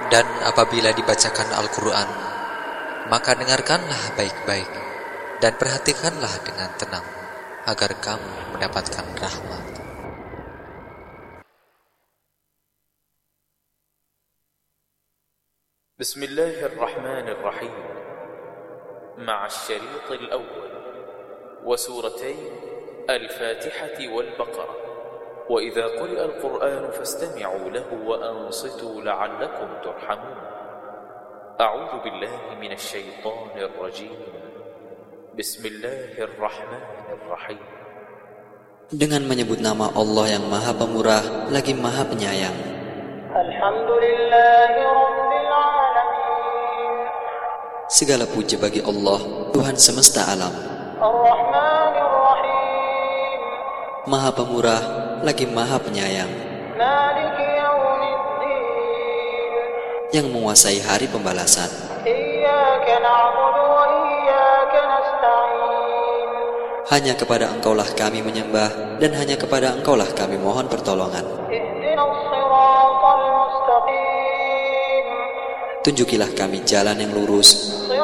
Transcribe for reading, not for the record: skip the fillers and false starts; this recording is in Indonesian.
Dan apabila dibacakan Al-Quran, maka dengarkanlah baik-baik dan perhatikanlah dengan tenang, agar kamu mendapatkan rahmat. Bismillahirrahmanirrahim. مع الشريط الأول وسورتي الفاتحة والبقرة. وإذا قرئ القرآن فاستمعوا له وأنصتوا لعلكم ترحمون. أعوذ بالله من الشيطان الرجيم. بسم الله الرحمن الرحيم. Dengan menyebut nama Allah yang Maha Pemurah lagi Maha Penyayang. Alhamdulillahi Rabbil Alamin. Segala puji bagi Allah, Tuhan semesta alam. Ar-Rahmanir Rahim. Maha Pemurah lagi Maha Penyayang, Maliki Yaumiddin. yang menguasai hari pembalasan. Iyyaka na'budu wa iyyaka nasta'in. Hanya kepada Engkaulah kami menyembah, dan hanya kepada Engkaulah kami mohon pertolongan. Ihdinas siratal mustaqim. Tunjukilah kami jalan yang lurus,